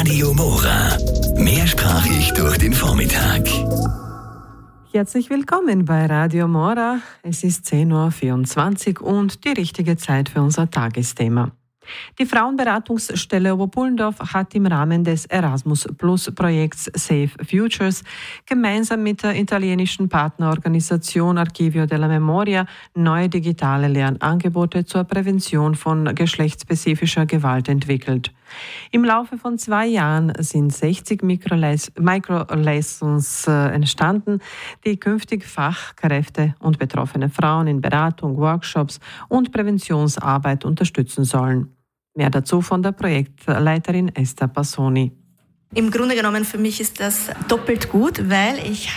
Radio Mora. Mehrsprachig durch den Vormittag. Herzlich willkommen bei Radio Mora. Es ist 10.24 Uhr und die richtige Zeit für unser Tagesthema. Die Frauenberatungsstelle Oberpullendorf hat im Rahmen des Erasmus-Plus-Projekts Safe Futures gemeinsam mit der italienischen Partnerorganisation Archivio della Memoria neue digitale Lernangebote zur Prävention von geschlechtsspezifischer Gewalt entwickelt. Im Laufe von 2 Jahren sind 60 Microlessons entstanden, die künftig Fachkräfte und betroffene Frauen in Beratung, Workshops und Präventionsarbeit unterstützen sollen. Mehr dazu von der Projektleiterin Esther Passoni. Im Grunde genommen für mich ist das doppelt gut, weil ich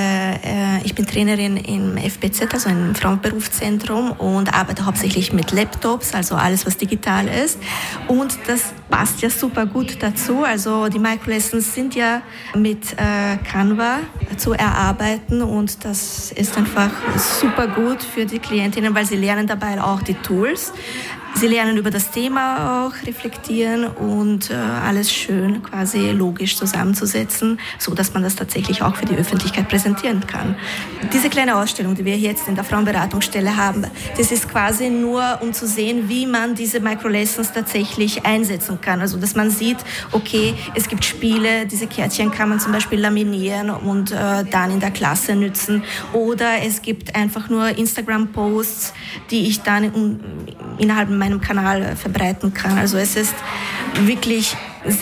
bin Trainerin im FBZ, also im Frauenberufszentrum, und arbeite hauptsächlich mit Laptops, also alles, was digital ist. Und das passt ja super gut dazu. Also die Microlessons sind ja mit Canva zu erarbeiten und das ist einfach super gut für die Klientinnen, weil sie lernen dabei auch die Tools. Sie lernen über das Thema auch, reflektieren und alles schön quasi logisch zusammenzusetzen, so dass man das tatsächlich auch für die Öffentlichkeit präsentieren kann. Diese kleine Ausstellung, die wir jetzt in der Frauenberatungsstelle haben, das ist quasi nur, um zu sehen, wie man diese Microlessons tatsächlich einsetzen kann. Also dass man sieht, okay, es gibt Spiele, diese Kärtchen kann man zum Beispiel laminieren und dann in der Klasse nützen. Oder es gibt einfach nur Instagram-Posts, die ich dann innerhalb meinem Kanal verbreiten kann. Also es ist wirklich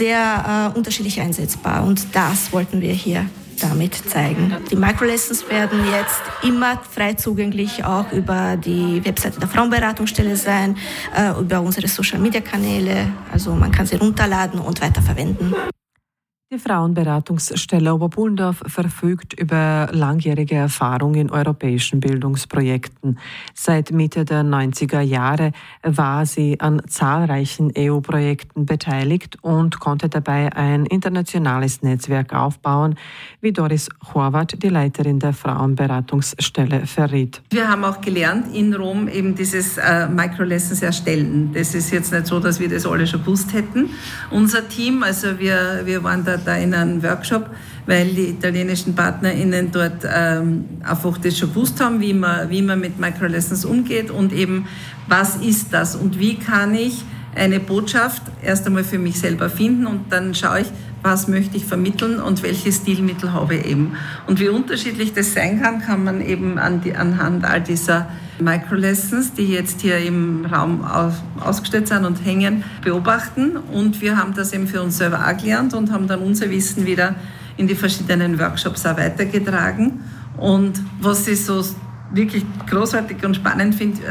sehr unterschiedlich einsetzbar und das wollten wir hier damit zeigen. Die Microlessons werden jetzt immer frei zugänglich auch über die Webseite der Frauenberatungsstelle sein, über unsere Social-Media-Kanäle. Also man kann sie runterladen und weiterverwenden. Die Frauenberatungsstelle Oberpullendorf verfügt über langjährige Erfahrung in europäischen Bildungsprojekten. Seit Mitte der 90er Jahre war sie an zahlreichen EU-Projekten beteiligt und konnte dabei ein internationales Netzwerk aufbauen, wie Doris Horvath, die Leiterin der Frauenberatungsstelle, verriet. Wir haben auch gelernt, in Rom eben dieses Microlessons erstellen. Das ist jetzt nicht so, dass wir das alle schon gewusst hätten. Unser Team, also wir waren da in einem Workshop, weil die italienischen PartnerInnen dort einfach das schon gewusst haben, wie man mit Microlessons umgeht und eben, was ist das und wie kann ich eine Botschaft erst einmal für mich selber finden und dann schaue ich, was möchte ich vermitteln und welche Stilmittel habe ich eben. Und wie unterschiedlich das sein kann man eben anhand all dieser Microlessons, die jetzt hier im Raum ausgestellt sind und hängen, beobachten. Und wir haben das eben für uns selber auch gelernt und haben dann unser Wissen wieder in die verschiedenen Workshops auch weitergetragen. Und was ich so wirklich großartig und spannend finde,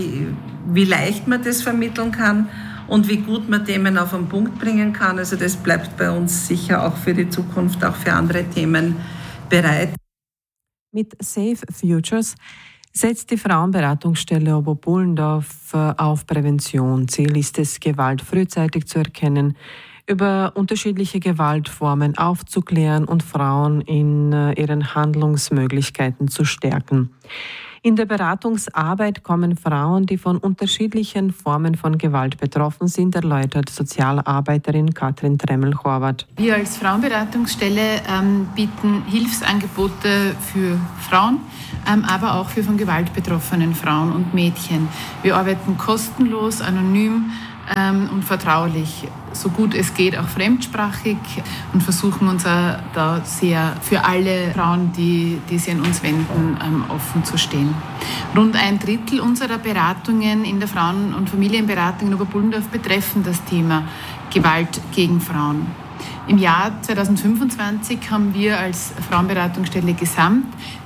wie leicht man das vermitteln kann und wie gut man Themen auf den Punkt bringen kann. Also das bleibt bei uns sicher auch für die Zukunft, auch für andere Themen bereit. Mit Safe Futures setzt die Frauenberatungsstelle Oberpullendorf auf Prävention. Ziel ist es, Gewalt frühzeitig zu erkennen, über unterschiedliche Gewaltformen aufzuklären und Frauen in ihren Handlungsmöglichkeiten zu stärken. In der Beratungsarbeit kommen Frauen, die von unterschiedlichen Formen von Gewalt betroffen sind, erläutert Sozialarbeiterin Katrin Tremmel-Horvath. Wir als Frauenberatungsstelle bieten Hilfsangebote für Frauen, aber auch für von Gewalt betroffenen Frauen und Mädchen. Wir arbeiten kostenlos, anonym und vertraulich, so gut es geht, auch fremdsprachig und versuchen uns da sehr für alle Frauen, die sich an uns wenden, offen zu stehen. Rund 1/3 unserer Beratungen in der Frauen- und Familienberatung in Oberpullendorf betreffen das Thema Gewalt gegen Frauen. Im Jahr 2025 haben wir als Frauenberatungsstelle gesamt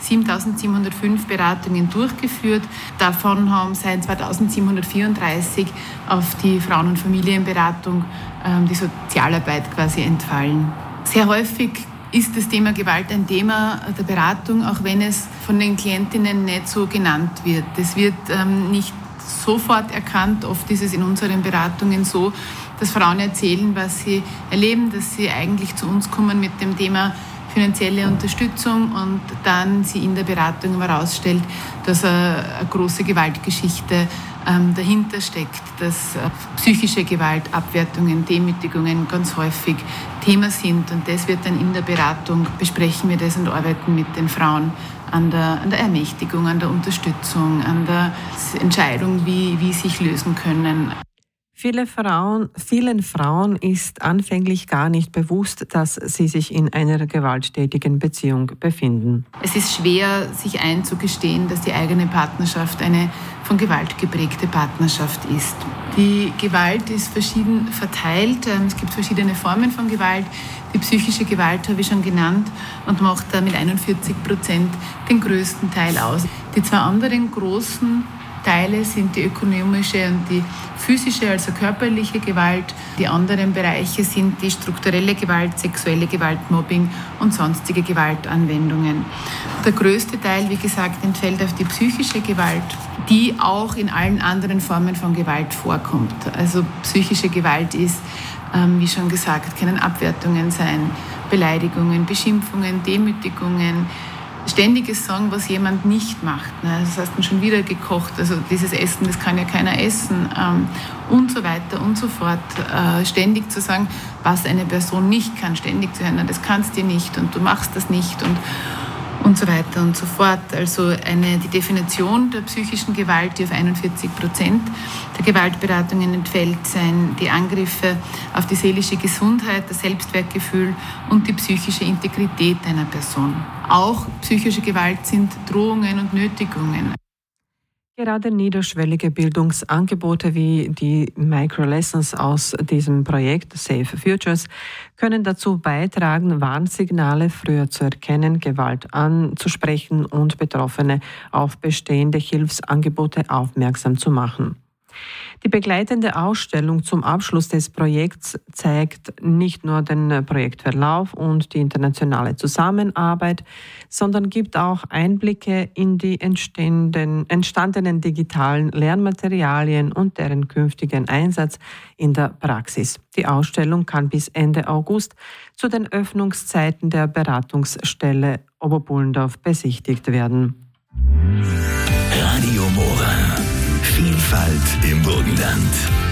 7.705 Beratungen durchgeführt. Davon seien 2.734 auf die Frauen- und Familienberatung, die Sozialarbeit quasi entfallen. Sehr häufig ist das Thema Gewalt ein Thema der Beratung, auch wenn es von den Klientinnen nicht so genannt wird. Das wird nicht sofort erkannt. Oft ist es in unseren Beratungen so, dass Frauen erzählen, was sie erleben, dass sie eigentlich zu uns kommen mit dem Thema, finanzielle Unterstützung und dann sie in der Beratung herausstellt, dass eine große Gewaltgeschichte dahinter steckt, dass psychische Gewalt, Abwertungen, Demütigungen ganz häufig Thema sind. Und das wird dann in der Beratung, besprechen wir das und arbeiten mit den Frauen an der Ermächtigung, an der Unterstützung, an der Entscheidung, wie sich lösen können. Vielen Frauen ist anfänglich gar nicht bewusst, dass sie sich in einer gewalttätigen Beziehung befinden. Es ist schwer, sich einzugestehen, dass die eigene Partnerschaft eine von Gewalt geprägte Partnerschaft ist. Die Gewalt ist verschieden verteilt. Es gibt verschiedene Formen von Gewalt. Die psychische Gewalt habe ich schon genannt und macht da mit 41% den größten Teil aus. Die zwei anderen großen Teile sind die ökonomische und die physische, also körperliche Gewalt. Die anderen Bereiche sind die strukturelle Gewalt, sexuelle Gewalt, Mobbing und sonstige Gewaltanwendungen. Der größte Teil, wie gesagt, entfällt auf die psychische Gewalt, die auch in allen anderen Formen von Gewalt vorkommt. Also psychische Gewalt ist, wie schon gesagt, können Abwertungen sein, Beleidigungen, Beschimpfungen, Demütigungen, ständiges Sagen, was jemand nicht macht. Das heißt, schon wieder gekocht, also dieses Essen, das kann ja keiner essen und so weiter und so fort. Ständig zu sagen, was eine Person nicht kann, ständig zu hören, das kannst du nicht und du machst das nicht und so weiter und so fort. Also die Definition der psychischen Gewalt, die auf 41% der Gewaltberatungen entfällt, sind die Angriffe auf die seelische Gesundheit, das Selbstwertgefühl und die psychische Integrität einer Person. Auch psychische Gewalt sind Drohungen und Nötigungen. Gerade niederschwellige Bildungsangebote wie die Microlessons aus diesem Projekt Safe Futures können dazu beitragen, Warnsignale früher zu erkennen, Gewalt anzusprechen und Betroffene auf bestehende Hilfsangebote aufmerksam zu machen. Die begleitende Ausstellung zum Abschluss des Projekts zeigt nicht nur den Projektverlauf und die internationale Zusammenarbeit, sondern gibt auch Einblicke in die entstandenen digitalen Lernmaterialien und deren künftigen Einsatz in der Praxis. Die Ausstellung kann bis Ende August zu den Öffnungszeiten der Beratungsstelle Oberbullendorf besichtigt werden. Radio Mora. Vielfalt im Burgenland.